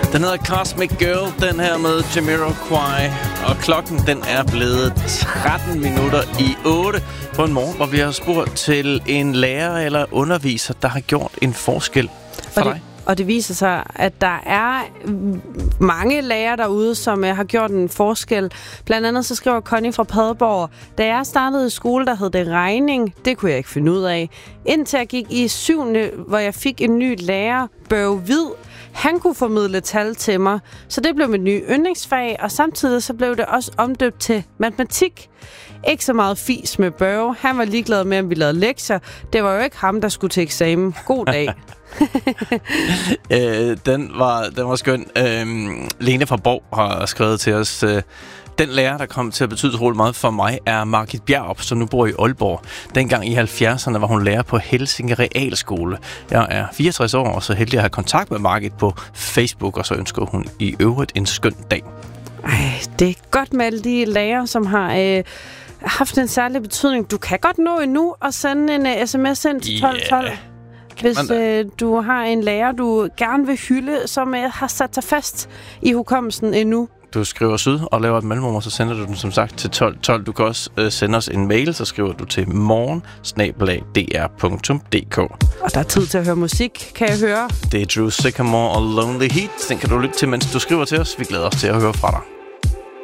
Den hedder Cosmic Girl, den her med Jamiroquai. Og klokken, den er blevet 13 minutter i 8 på en morgen, hvor vi har spurgt til en lærer eller underviser, der har gjort en forskel for dig. Og det viser sig, at der er mange lærere derude, som har gjort en forskel. Blandt andet så skriver Connie fra Padborg: da jeg startede i skole, der hed det regning. Det kunne jeg ikke finde ud af. Indtil jeg gik i 7. hvor jeg fik en ny lærer, Børge Hvid. Han kunne formidle tal til mig, så det blev mit nye yndlingsfag, og samtidig så blev det også omdøbt til matematik. Ikke så meget fis med Børge. Han var ligeglad med, om vi lavede lektier. Det var jo ikke ham, der skulle til eksamen. God dag. Den var skøn. Lene fra Borg har skrevet til os: den lærer, der kom til at betyde utroligt meget for mig, er Margit Bjerrup, som nu bor i Aalborg. Dengang i 70'erne var hun lærer på Helsinge Realskole. Jeg er 64 år, og så heldig at have kontakt med Margit på Facebook, og så ønsker hun i øvrigt en skøn dag. Ej, det er godt med alle de lærere, som har haft en særlig betydning. Du kan godt nå endnu at sende en sms ind til 1212. Hvis du har en lærer, du gerne vil hylde, som har sat sig fast i hukommelsen endnu. Du skriver syd og laver et mellemrum, og så sender du den som sagt til 1212. Du kan også sende os en mail, så skriver du til morgen@dr.dk. Og der er tid til at høre musik, kan jeg høre. Det er Drew Sycamore og Lonely Heat. Den kan du lytte til, mens du skriver til os. Vi glæder os til at høre fra dig.